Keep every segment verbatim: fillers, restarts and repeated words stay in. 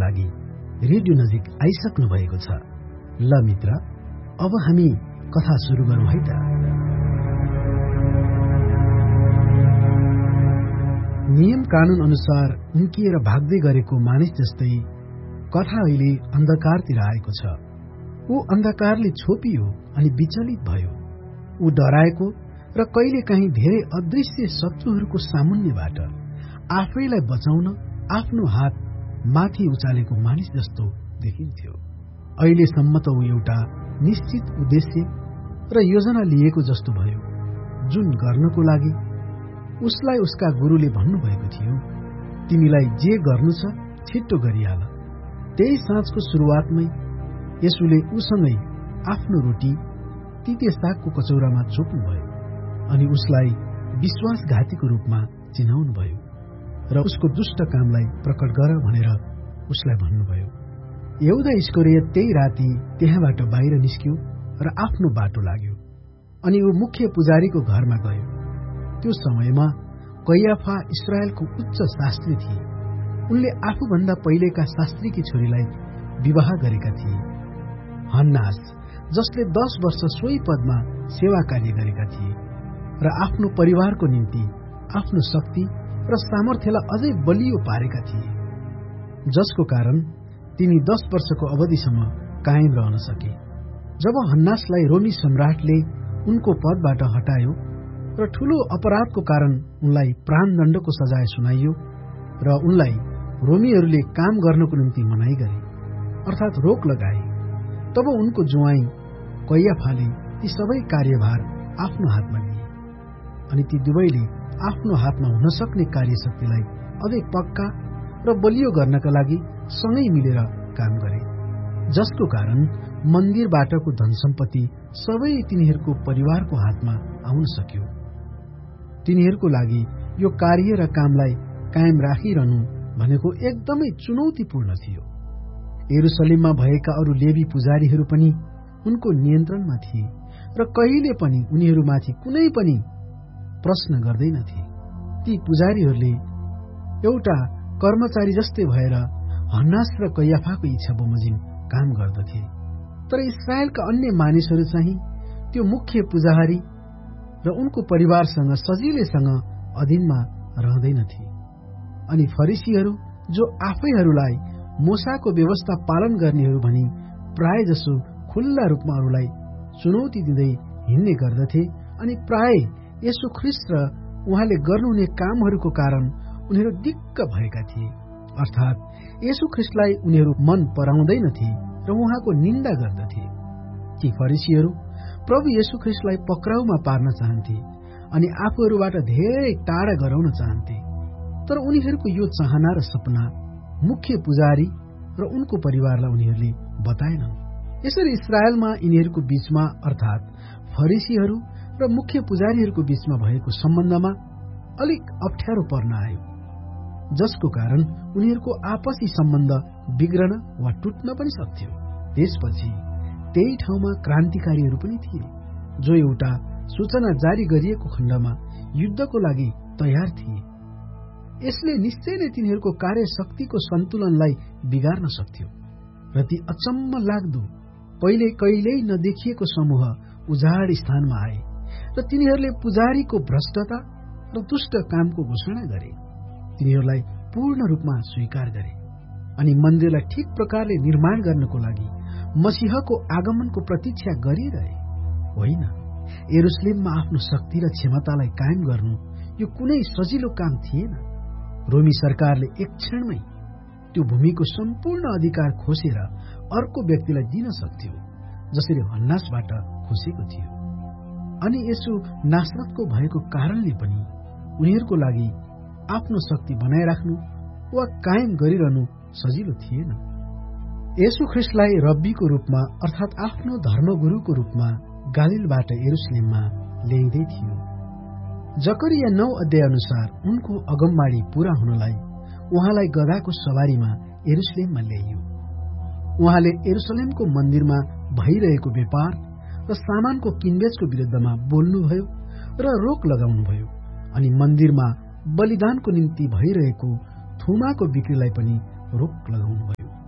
लागि रेडियो नजिक आइसक्नु भएको छ। ल मित्र, अब हामी कथा सुरु गरौँ है त। नियम कानून अनुसार उम्किएर भाग्दै गरेको मानिस जस्तै कथा अहिले अन्धकारतिर आएको छ। ऊ अन्धकारले छोपियो अनि विचलित भयो। ऊ डराएको र कहिलेकाहीँ धेरै अदृश्य शत्रुहरूको सामुन्यबाट आफैलाई बचाउन आफ्नो हात माथि उचालेको मानिस जस्तो देखिन्थ्यो। अहिलेसम्म त ऊ एउटा निश्चित उद्देश्य र योजना लिएको जस्तो भयो, जुन गर्नको लागि उसलाई उसका गुरुले भन्नुभएको थियो, तिमीलाई जे गर्नु छ छिट्टो गरिहाल। त्यही साँझको सुरुवातमै यसुले उसँगै आफ्नो रोटी तिते सागको कचौरामा चोप्नुभयो अनि उसलाई विश्वासघातीको रूपमा चिनाउनुभयो र उसको दुष्ट कामलाई प्रकट गर भनेर उसलाई भन्नुभयो। यहुदा इस्करियोत त्यही राति त्यहाँबाट बाहिर निस्क्यो र आफ्नो बाटो लाग्यो अनि ऊ मुख्य पुजारीको घरमा गयो। त्यो समयमा कैयाफा इस्राएलको उच्च शास्त्री थिए। उनले आफूभन्दा पहिलेका शास्त्रीकी छोरीलाई विवाह गरेका थिए, हन्नास, जसले दस वर्ष सोही पदमा सेवा कार्य गरेका थिए र आफ्नो परिवारको निम्ति आफ्नो शक्ति र सामर्थ्यलाई अझै बलियो पारेका थिए, जसको कारण तिनी दस वर्षको अवधिसम्म कायम रहन सके। जब हन्नासलाई रोमी सम्राटले उनको पदबाट हटायो र ठूलो अपराधको कारण उनलाई प्राणदण्डको सजाय सुनाइयो र उनलाई रोमीहरूले काम गर्नको निम्ति मनाई गरे, अर्थात् रोक लगाए, तब उनको जुवाई कैयाफाले ती सबै कार्यभार आफ्नो हातमा लिए अनि ती दुवैले आफ्नो हातमा हुन सक्ने कार्यशक्तिलाई अझै पक्का र बलियो गर्नका लागि सँगै मिलेर काम गरे, जसको कारण मन्दिरबाटको धन सम्पत्ति सबै तिनीहरूको परिवारको हातमा आउन सक्यो। तिनीहरूको लागि यो कार्य र कामलाई कायम राखिरहनु भनेको एकदमै चुनौतीपूर्ण थियो। यरुशलेममा भएका अरू लेवी पुजारीहरू पनि उनको नियन्त्रणमा थिए र कहिले पनि उनीहरूमाथि कुनै पनि प्रश्न गर्दैनथे। ती पुजारीहरूले एउटा कर्मचारी जस्तै भएर हन्नास र कैयाफाको इच्छा बमोजिम काम गर्दथे, तर इस्राएलका अन्य मानिसहरू चाहिँ त्यो मुख्य पुजारी र उनको परिवारसँग सजिलैसँग अधीनमा रहँदैनथे। अनि फरिसीहरू, जो आफैहरूलाई मूसाको व्यवस्था पालन गर्नेहरू भनी प्राय जसो खुल्ला रूपमा अरूलाई चुनौती दिँदै हिँड्ने गर्दथे अनि प्राय येशू ख्रीष्ट र उहाँले गर्नुहुने कामहरूको कारण उनीहरू दिक्क भएका थिए, अर्थात् येशू ख्रीष्टलाई उनीहरू मन पराउँदैनथे र उहाँको निन्दा गर्दथे। ती फरिसीहरू प्रभु येशू ख्रीष्टलाई पक्राउमा पार्न चाहन्थे अनि आफूहरूबाट धेरै टाढा गराउन चाहन्थे, तर उनीहरूको यो चाहना र सपना मुख्य पुजारी र उनको परिवारलाई उनीहरूले बताएनन्। यसरी इस्राएलमा यिनीहरूको बीचमा अर्थात् फरिसीहरू र मुख्य पुजारीहरूको बीचमा भएको सम्बन्धमा अलिक अप्ठ्यारो पर्न आयो, जसको कारण उनीहरूको आपसी सम्बन्ध बिग्रन वा टुट्न पनि सक्थ्यो। त्यसपछि त्यही ठाउँमा क्रान्तिकारीहरू पनि थिए, जो एउटा सूचना जारी गरिएको खण्डमा युद्धको लागि तयार थिए। यसले निश्चय नै तिनीहरूको कार्यशक्तिको सन्तुलनलाई बिगार्न सक्थ्यो र ती अचम्म लाग्दो पहिले कहिल्यै नदेखिएको समूह उजाड स्थानमा आए र तिनीहरूले पुजारीको भ्रष्टता र दुष्ट कामको घोषणा गरे। तिनीहरूलाई पूर्ण रूपमा स्वीकार गरे अनि मन्दिरलाई ठिक प्रकारले निर्माण गर्नको लागि मसीहको आगमनको प्रतीक्षा गरिरहे। होइन, यरुशलेममा आफ्नो शक्ति र क्षमतालाई कायम गर्नु यो कुनै सजिलो काम थिएन। रोमी सरकारले एक क्षणमै त्यो भूमिको सम्पूर्ण अधिकार खोसेर अर्को व्यक्तिलाई दिन सक्थ्यो, जसरी हन्नासबाट खोसेको थियो। अनि यसो नासरतको भएको कारणले पनि उनीहरूको लागि आफ्नो शक्ति बनाइराख्नु वा कायम गरिरहनु सजिलो थिएन। येशू ख्रीष्टलाई रब्बीको रूपमा अर्थात् आफ्नो धर्मगुरुको रूपमा गालिलबाट यरुशलेममा ल्याइँदै थियो। जकरिया नौ अध्याय अनुसार उनको अगमबाणी पूरा हुनलाई उहाँलाई गधाको सवारीमा यरुशलेममा ल्याइयो। उहाँले यरुशलेमको मन्दिरमा भइरहेको व्यापार र सामानको किनबेचको विरुद्धमा बोल्नुभयो र रोक लगाउनुभयो अनि मन्दिरमा बलिदानको निम्ति भइरहेको थुमाको बिक्रीलाई पनि रोक लगाउनुभयो।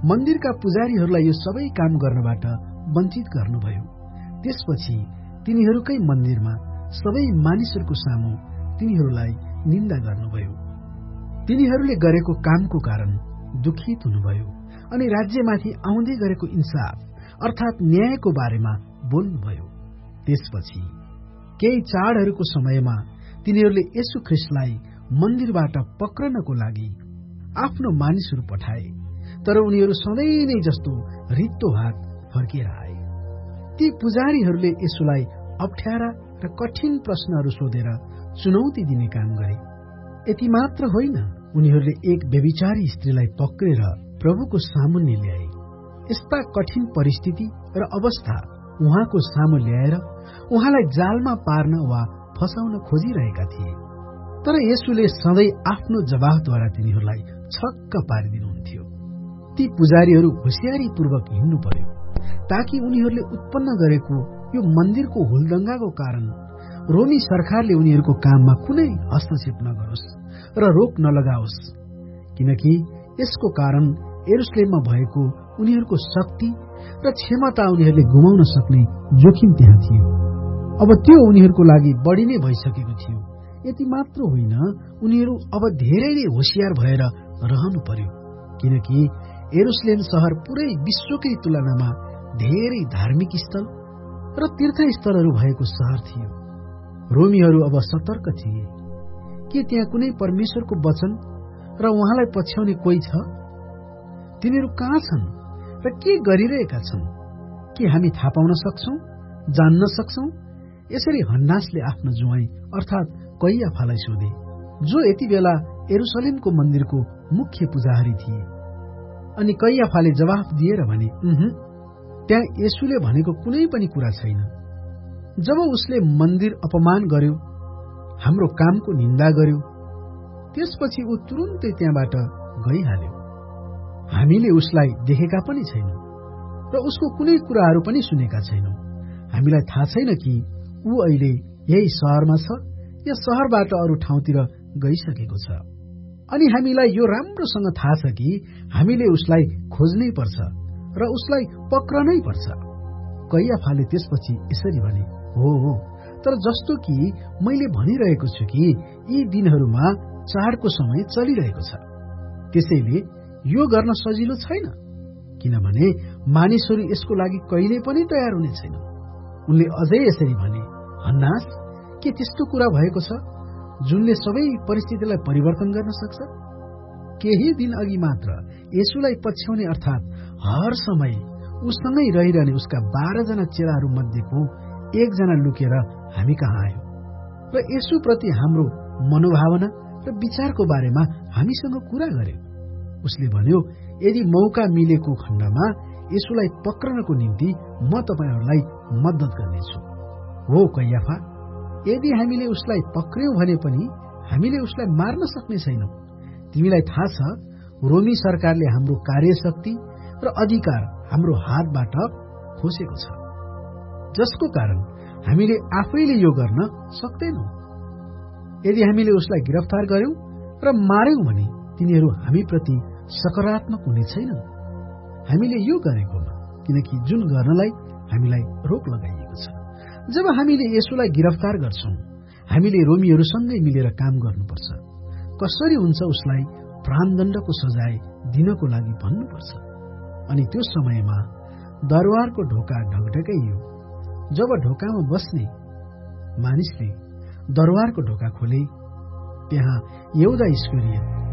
मन्दिरका पुजारीहरूलाई यो सबै काम गर्नबाट वञ्चित गर्नुभयो। त्यसपछि तिनीहरूकै मन्दिरमा सबै मानिसहरूको सामु तिनीहरूलाई निन्दा गर्नुभयो। तिनीहरूले गरेको कामको कारण दुखित हुनुभयो अनि राज्यमाथि आउँदै गरेको इन्साफ अर्थात् न्यायको बारेमा बोल्नुभयो। त्यसपछि केही चाडहरूको समयमा तिनीहरूले येशू ख्रीष्टलाई मन्दिरबाट पक्रनको लागि आफ्नो मानिसहरू पठाए, तर उनीहरू सधैँ नै जस्तो रित्तो हात फर्किएर आए। ती पुजारीहरूले येशूलाई अप्ठ्यारा र कठिन प्रश्नहरू सोधेर चुनौती दिने काम गरे। यति मात्र होइन, उनीहरूले एक व्यभिचारी स्त्रीलाई पक्रेर प्रभुको सामुन्ने ल्याए। यस्ता कठिन परिस्थिति र अवस्था उहाँको सामु ल्याएर उहाँलाई जालमा पार्न वा फसाउन खोजिरहेका थिए, तर येशूले सधैँ आफ्नो जवाफद्वारा तिनीहरूलाई छक्क पारिदिनुहुन्थ्यो। ती पुजारीहरू होशियारीपूर्वक हिँड्नु पर्यो ताकि उनीहरूले उत्पन्न गरेको यो मन्दिरको हुलदंगाको कारण रोमी सरकारले उनीहरूको काममा कुनै हस्तक्षेप नगरोस् र रोक नलगाओस्, किनकि यसको कारण यरुशलेममा भएको उनीहरूको शक्ति र क्षमता उनीहरूले गुमाउन सक्ने जोखिम त्यहाँ थियो। अब त्यो उनीहरूको लागि बढी नै भइसकेको थियो। यति मात्र होइन, उनीहरू अब धेरै नै होशियार भएर रहनु पर्यो, किनकि यरुशलेम सहर पुरै विश्वकै तुलनामा धेरै धार्मिक स्थल र तीर्थस्थलहरू भएको सहर थियो। रोमीहरू अब सतर्क थिए। के त्यहाँ कुनै परमेश्वरको वचन र उहाँलाई पछ्याउने कोही छ? तिनीहरू कहाँ छन् र के गरिरहेका छन्? के हामी थाहा पाउन सक्छौं, जान्न सक्छौं? यसरी हन्नासले आफ्नो जुवाई अर्थात् कैयाफालाई सोधे, जो यति बेला यरुशलेमको मन्दिरको मुख्य पुजारी थिए। अनि कैयाफाले जवाफ दिएर भने, उहुँ, त्यहाँ येशूले भनेको कुनै पनि कुरा छैन। जब उसले मन्दिर अपमान गर्यो, हाम्रो कामको निन्दा गर्यो, त्यसपछि ऊ तुरुन्तै त्यहाँबाट गइहाल्यो। हामीले उसलाई देखेका पनि छैनौं र उसको कुनै कुराहरू पनि सुनेका छैनौं। हामीलाई थाहा छैन कि ऊ अहिले यही शहरमा छ या शहरबाट अरू ठाउँतिर गइसकेको छ। अनि हामीलाई यो राम्रोसँग थाहा छ कि हामीले उसलाई खोज्नै पर्छ र उसलाई पक्रनै पर्छ। कैयाफाले त्यसपछि यसरी भने, हो हो, तर जस्तो कि मैले भनिरहेको छु कि यी दिनहरूमा चाडको समय चलिरहेको छ, त्यसैले यो गर्न सजिलो छैन, किनभने मानिसहरू यसको लागि कहिल्यै पनि तयार हुने छैन। उनले अझै यसरी भने, हन्नास, के त्यस्तो कुरा भएको छ जुनले सबै परिस्थितिलाई परिवर्तन गर्न सक्छ? केही दिन अघि मात्र येशूलाई पछ्याउने अर्थात् हर समय उसँगै रहिरहने उसका बाह्रजना चेलाहरू मध्येको एकजना लुकेर हामी कहाँ आयो र येशूप्रति हाम्रो मनोभावना र विचारको बारेमा हामीसँग कुरा गर्यो। उसले भन्यो, यदि मौका मिलेको खण्डमा येशूलाई पक्रनको निम्ति म तपाईहरूलाई मद्दत गर्नेछु। हो कैयाफा, यदि हामीले उसलाई पक्र्यौं भने पनि हामीले उसलाई मार्न सक्ने छैनौं। तिमीलाई थाहा छ, रोमी सरकारले हाम्रो कार्यशक्ति र अधिकार हाम्रो हातबाट खोसेको छ, जसको कारण हामीले आफैले यो गर्न सक्दैनौं। यदि हामीले उसलाई गिरफ्तार गर्यौं र मार्यौं भने तिनीहरू हामीप्रति सकारात्मक हुने छैनन् हामीले यो गरेकोमा, किनकि जुन गर्नलाई हामीलाई रोक लगाइएको छ। जब हामीले येशूलाई गिरफ्तार गर्छौं, हामीले रोमीहरूसँगै मिलेर काम गर्नुपर्छ। कसरी हुन्छ उसलाई प्राणदण्डको सजाय दिनको लागि भन्नुपर्छ। अनि त्यो समयमा दरबारको ढोका ढकढकाइयो। जब ढोकामा बस्ने मानिसले दरबारको ढोका खोले, त्यहाँ यहूदा इस्करियोत